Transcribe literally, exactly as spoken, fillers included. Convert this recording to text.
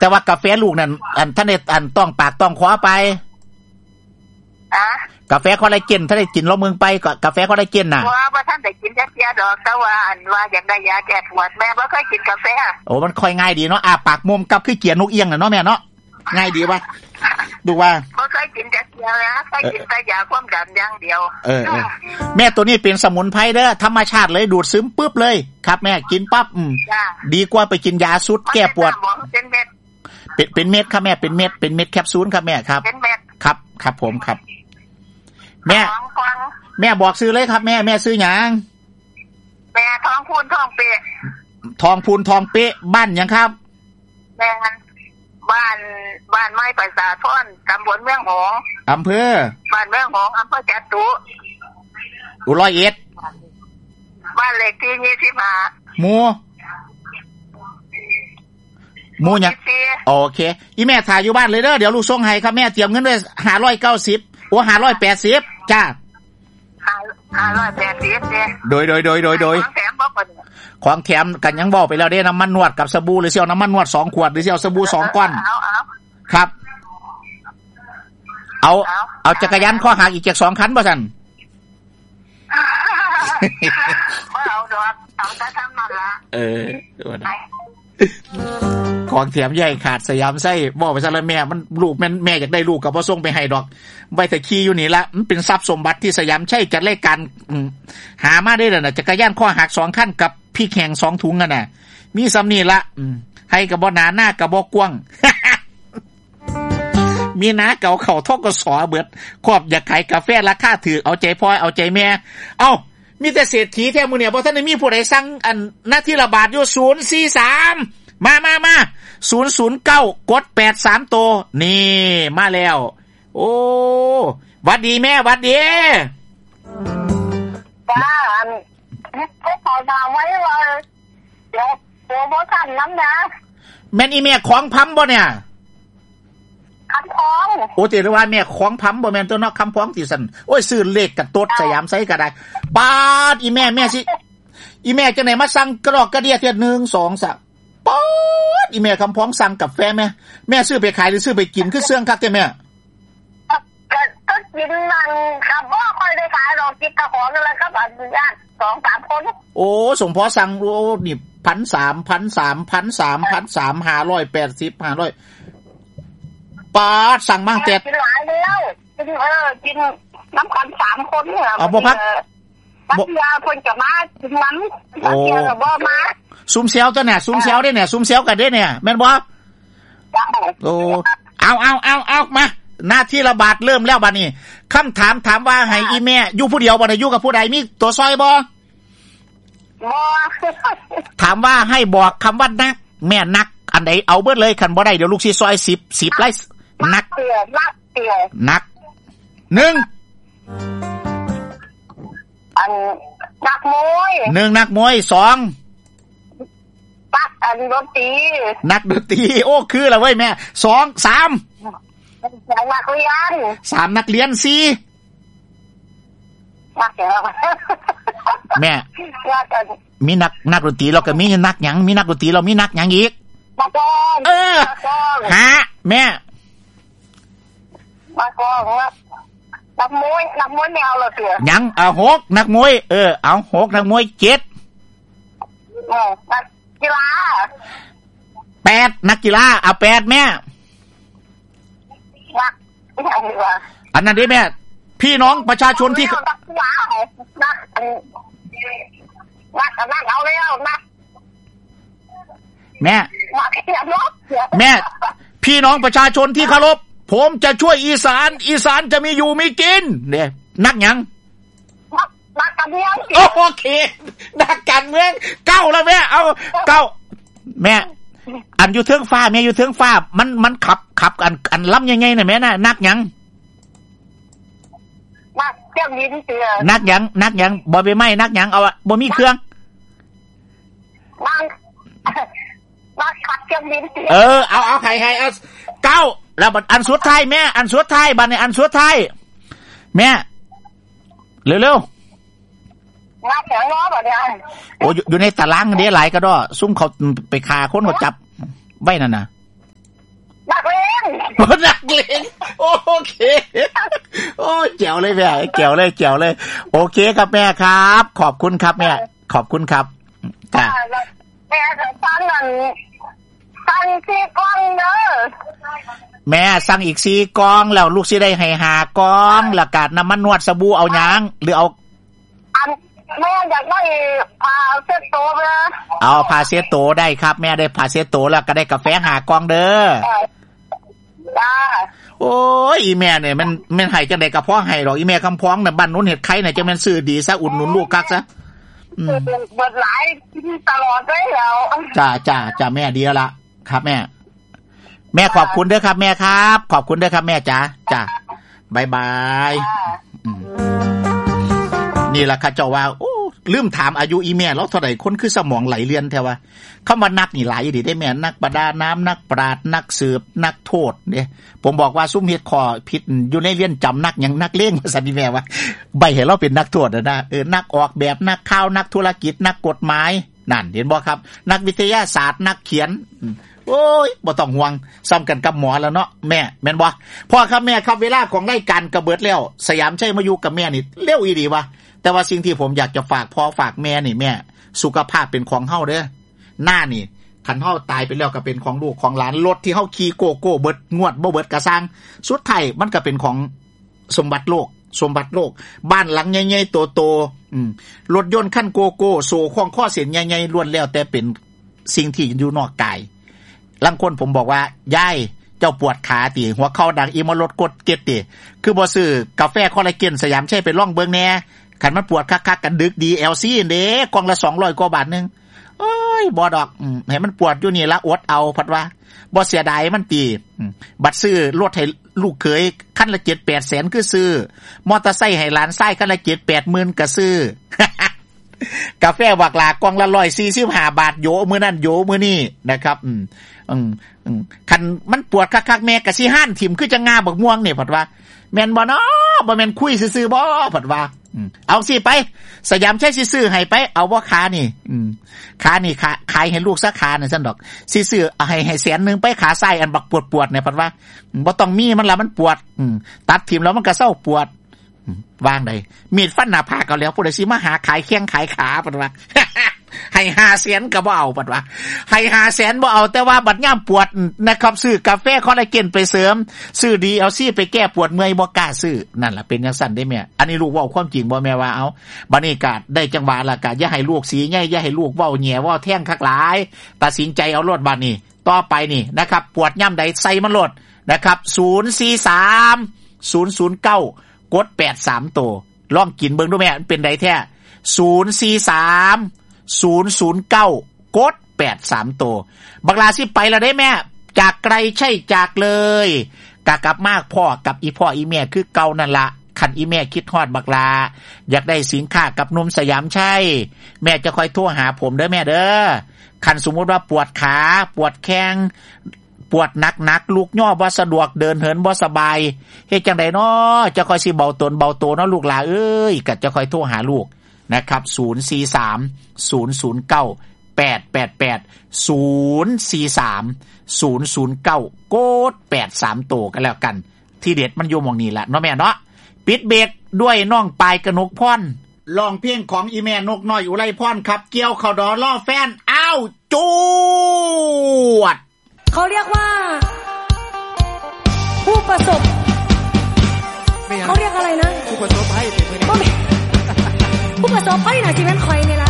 แต่ว่ากาแฟลูกนั่นอันท่านได้อันต้องปากต้องคอไปอะกาแฟคอลลาเจนท่านได้กินแล้วมึงไปก็กาแฟคอลลาเจนน่ะว่าบ่ท่านได้กินจักเที่ยดอกแต่ว่าอันว่าอยากได้ยาแก้ปวดแม่บ่เคยกินกาแฟโอ้มันค่อยง่ายดีเนาะอ่าปากมุมกับคือเกียร์นกเอียงน่ะเนาะแม่เนาะง่ายดีวะดูว่าบ่เคยกินจักเที่ยนะเคยกินแต่ยาความดันอย่างเดียวเออๆแม่ตัวนี้เป็นสมุนไพรเด้อธรรมชาติเลยดูดซึมปึ๊บเลยครับแม่กินปั๊บอืมดีกว่าไปกินยาซุดแก้ปวดเป็นเม็ดเป็นเป็นเม็ดครับแม่เป็นเม็ดเป็นเม็ดแคปซูลครับแม่ครับเป็นเม็ดครับครับผมครับแม่แม่บอกซื้อเลยครับแม่แม่ซื้อหยังแม่ทองพูนทองเป๊ะทองพูนทองเป๊ะบ้านหยังครับแม่บ้านบ้านไม้ประสาทพรตำบลเมืองหงส์อำเภอบ้านเมืองหงส์อำเภอจตุอุร้อยเอ็ดบ้านเลขที่ยี่สิบห้าหมู่หมู่หยังโอเคอีแม่ถ่ายอยู่บ้านเลยเด้อเดี๋ยวลูกส่งให้ครับแม่เตรียมเงินไว้ห้าร้อยเก้าสิบโอ้ห้าร้อยแปดสิบจ้าห้าร้อยแปดสิบเด้โดยโดยโดยโดยโดยของแถมบ่เพิ่นของแถมกันยังบอกไปแล้วเด้น้ำมันนวดกับสบู่หรือสิเอาน้ำมันนวดสองขวดหรือสิเอาสบู่สองก้อนครับเอาเอาจักรยานข้อหักอีกจากสองคันบ่ซั่นบ่เอาดอกเอาแต่ทำนั่นล่ะเออของแถมใหญ่ขาดสยามไส้บอกไปซะแล้วแม่มันลูกแม่แม่อยากได้ลูกก็บ่ส่งไปให้ดอกไว้แต่ขี่อยู่นี่ละมันเป็นทรัพย์สมบัติที่สยามใช้จัดรายการหามาได้แล้วน่ะจักรยานข้อหักสองคันกับพี่แข่งสองถุงกันน่ะมีซ้ำนี่ละให้ก็บ่หนาหน้าก็บ่กว้างมีน้าเก่าเข้าทกสเบิดครอบอยากขายกาแฟราคาถูกเอาใจพ่อเอาใจแม่เอ้ามีแต่เศรษฐีแท้มื้อเนี่ยบ่ทันได้มีผู้ใดสั่งอันหน้าที่ระบาดอยู่ศูนย์สี่สามมามามาศูนย์ศูนย์เก้ากดแปดสามตัวนี่มาแล้วโอ้หวัดดีแม่หวัดดีจ้าอันให้ขอถามไว้ว่าเดี๋ยวโปรโมชั่นน้ำนะแม่นอีแม่ของพัมบ่เนี่ยคำพ้องโอ้ติว่าแม่ของพัมบ่แม่นตัวเนาะคำพ้องติซั่นโอ้ยซื้อเลขกับตดสยามไสก็ได้ปาดอีแม่แม่สิอีแม่จังได๋มาสั่งกระดอกกระเดียเทื่อหนึ่ง สอง สามป๊อดอีแม่คำพ้องสั่งกาแฟแม่แม่ซื้อไปขายหรือซื้อไปกินคือเสื่องคักแท้แม่ก็ก็กินมันครับบ่ค่อยได้ขายดอกกินตะของนั่นแหละครับญาติ สองสาม คนโอ้สมพอสั่งโอ้นี่ หนึ่งพันสามร้อย หนึ่งพันสามร้อย หนึ่งพันสามร้อย หนึ่งพันสามร้อย ห้าร้อยแปดสิบ ห้าร้อยปาดสั่งมาแต่กินหลายแล้วกินเออกินน้ำกันสามคนเนี่ยเอาบ่พักบ่ยาเพิ่นจะมากินน้ำโอ้บ่มาซุ่มเซลตัวเนี่ยซุ่มเซลได้เนี่ยซุ่มเซลกันได้เนี่ยแม่นบ่โอ้เอาเอาเอาเอามาหน้าที่ระบาดเริ่มแล้วบัดนี้คำถามถามว่าให้อีแม่อยู่ผู้เดียวบ่ได้อยู่กับผู้ใดมีตัวซอยบ่บ่ถามว่าให้บอกคำว่านักแม่นักอันใดเอาเบิดเลยคันบ่ได้เดี๋ยวลูกสิซอยสิบ สิบไล่นักเตียวนักเตียวนักหนึ่งอันนักมวยหนึ่งนักมวยสองนักอันดนตรีนักดนตรีโอ้คือละเว้ยแม่สอง สามนักเรียนสามนักเรียนสี่นักเรียนแม่มีนักนักดนตรีเราก็มีนักหยังมีนักดนตรีเรามีนักหยังอีกนักกองเออฮะแม่นักกองนักมวยนักมวยแนวเหรอเสือยังเอาหกนักมวยเออเอาหกนักมวยเจ็ดนักกีฬาแปดนักกีฬาเอาแปดแม่นักอะไรวะอันนั้นดิแม่พี่น้องประชาชนที่นักกีฬานักนักนักเอาแล้วนักแม่แม่พี่น้องประชาชนที่เคารพผมจะช่วยอีสานอีสานจะมีอยู่มีกินเนี่ยนักหยังนักการเมืองโอเคนักการเมืองเก้าแล้วแม่เอาเก้าแม่อันอยู่เทิงฟ้าแม่อยู่เทิงฟ้ามันมันขับขับอันอันล้ำยังไงน่ะแม่น่ะนักหยังนักเครื่องบินเสือนักหยังนักหยังบ่ไปไหม้นักหยังเอาอะบ่มีเครื่องนักนักขับเครื่องบินเสือเออเอาเอาใครใครเอาเก้าแล้วบัดอันสุดท้ายแม่อันสุดท้ายบัดนี้อันสุดท้ายแม่เร็วๆนักแข่งล้อบ่เนี่ยโอ้อยู่ในตารางเด้หลายก็ดอซุ่มเขาไปฆ่าคนเขาจับไว้นั่นน่ะนักเลงนักเลงโอเคโอ้แจ๋วเลยแม่แจ๋วเลยแจ๋วเลยโอเคครับแม่ครับขอบคุณครับแม่ขอบคุณครับจ้ะแม่จะสั่งนั่นสั่งสี่กล่องเด้อแม่สั่งอีกสี่กล่องแล้วลูกสิได้ให้ห้ากล่องแล้วก็น้ำมันนวดสบู่เอาหยังหรือเอาแม่อยากได้ผ้าเช็ดโต๊ะนะเอาผ้าเช็ดโต๊ะได้ครับแม่ได้ผ้าเช็ดโต๊ะแล้วก็ได้กาแฟห้ากล่องเด้อจ้าโอ้ยอีแม่เนี่ยมันมันให้จังได๋ก็พอให้ดอกอีแม่คำพ้องน่ะบ้านนู้นเฮ็ดไข่น่ะจังแม่นซื้อดีซะอุดหนุนลูกคักซะอืมเบิดหลายตลอดเลยแล้วจ้าจ้าจ้าแม่ดีแล้วล่ะครับแม่แม่ขอบคุณเด้อครับแม่ครับขอบคุณเด้อครับแม่จ๋าจ้าบ๊ายบายอืมนี่ล่ะค่ะเจ้าว่าโอ้ลืมถามอายุอีแม่แล้วเท่าใดคนคือสมองไหลเรียนแท้ว่าคำว่านักนี่หลายดิได้แม่นักประดาน้ำนักปราชญ์นักสืบนักโทษเด้ผมบอกว่าซุ่มเฮ็ดข้อผิดอยู่ในเรียนจำนักหยังนักเลงว่าซั่นนี่แม่ว่าใบให้เราเป็นนักโทษนะเออนักออกแบบนักข่าวนักธุรกิจนักกฎหมายนั่นเห็นบ่ครับนักวิทยาศาสตร์นักเขียนโอ้ยบ่ต้องห่วงซ้ำกันกับหมอแล้วเนาะแม่แม่นบ่พ่อครับแม่ครับเวลาของรายการก็เบิดแล้วสยามชัยมาอยู่กับแม่นี่เร็วอีหลีว่ะแต่ว่าสิ่งที่ผมอยากจะฝากพ่อฝากแม่นี่แม่สุขภาพเป็นของเฮาเด้อหน้านี่คันเฮาตายไปแล้วก็เป็นของลูกของหลานรถที่เฮาขี่โกโก้เบิดงวดบ่เบิดก็สร้างสุดท้ายมันก็เป็นของสมบัติโลกสมบัติโลกบ้านหลังใหญ่ๆโตๆอืมรถยนต์คันโกโก้โซ่คล้องข้อเส้นใหญ่ๆล้วนแล้วแต่เป็นสิ่งที่อยู่นอกกายบางคนผมบอกว่ายายเจ้าปวดขาติหัวเข่าดังอีมารถกดเก็ดติคือบ่ซื้อกาแฟคอลลาเจนสยามชัยไปลองเบิ่งแหน่คันมันปวดคักๆกันดึกดี แอล ซี เด้กล่องละสองร้อยกว่าบาทนึงโอ้ยบ่ดอกอืมให้มันปวดอยู่นี่ละอดเอาพัดว่าบ่เสียดายมันตีบัดซื้อรถให้ลูกเขยคันละ เจ็ดแปด แสนคือซื้อมอเตอร์ไซค์ให้หลานชายคันละ เจ็ดแปด หมื่นก็ซื้อกาแฟบักหลากล่องละหนึ่งร้อยสี่สิบห้าบาทโยมื้อนั้นโยมื้อนี้นะครับอืมอืมอืมคันมันปวดคักๆแม่ก็สิห้านถิ่มคือจะงาบักม่วงนี่พัดว่าแม่นบ่เนาะบ่แม่นคุยซื่อๆบ่พัดว่าเอาสิไปสยามใช้สิซื้อให้ไปเอาบ่ขานี่อืมขานี่ขาขายให้ลูกซะขานี่ซั่นดอกสิซื้อเอาให้ให้แสนนึงไปขาซ้ายอันบักปวดๆเนี่ยพัดว่าบ่ต้องมีมันละมันปวดอืมตัดถิ่มแล้วมันก็เศร้าปวดวางได้มีดฟันหน้าผากก็แล้วผู้ใดสิมาหาขายแข้งขายขาพัดว่า ให้ห้าแสนก็บ่เอาพัดว่าให้ห้าแสนบ่เอาแต่ว่าบัดยามปวดนะครับซื้อกาแฟคอลลาเจนไปเสริมซื้อดีเอาซี่ไปแก้ปวดเมื่อยบ่กล้าซื้อนั่นล่ะเป็นจังซั่นได้แม่อันนี้ลูกเว้าความจริงบ่แม่ว่าเอาบัดนี้ก็ได้จังหวะละก็อย่าให้ลูกสีใหญ่อย่าให้ลูกเว้าแหย่เว้าแท่งคักหลายตัดสินใจเอาโลดบัดนี้ต่อไปนี่นะครับปวดย่ำใดใส่มันโลดนะครับศูนย์ สี่ สาม ศูนย์ ศูนย์ เก้ากดแปดสามตัวลองกินเบิ่งดูแม่มันเป็นไดแท้ศูนย์ สี่ สาม ศูนย์ ศูนย์ เก้ากดแปดสามตัวบักลาสิไปแล้วได้แม่จากไกลใช่จากเลยกะกลับมากพ่อกับอีพ่ออีแม่คือเก่านั่นละคันอีแม่คิดฮอดบักลาอยากได้สินค้ากับนมสยามใช่แม่จะคอยโทรหาผมเด้อแม่เด้อคันสมมุติว่าปวดขาปวดแข้งปวดหนักๆลูกย่อบ่สะดวกเดินเหินบ่สบายเฮ็ดจังได๋น้อจะคอยสิเบาตนเบาโตเนาะลูกหลาเอ้ยก็จะคอยโทรหาลูกนะครับศูนย์ สี่ สาม ศูนย์ ศูนย์ เก้า แปด แปด แปด ศูนย์ สี่ สาม ศูนย์ ศูนย์ เก้าโกดแปดสามตัวกันแล้วกันที่เด็ดมันอยู่หม้องนี้ล่ะเนาะแม่เนาะปิดเบรกด้วยน้องปายกนกพรลองเพลงของอีแม่นกน้อยอุไรพรครับเกี่ยวเข้าดอล่อแฟนอ้าวจูดเขาเรียกว่าผู้ประสบเขาเรียกอะไรนะผู้ประสบภัยเป็นผู้ประสบภัยน่ะสิแม่นข่อยนี่ล่ะ